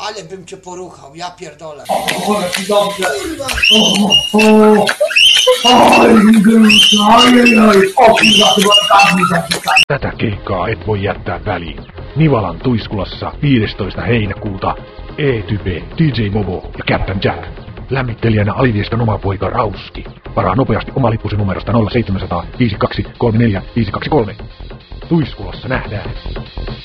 Ale bym cię poruchał, ja pierdolę. Dobrze. Tätä keikkaa et voi jättää väliin. Nivalan Tuiskulassa 15. heinäkuuta E-Type, DJ Movo ja Captain Jack. Lämmittelijänä Alivieskan oma poika Rauski. Varaa nopeasti oma lippusi numerosta 0700 5234 523. Tuiskulassa nähdään.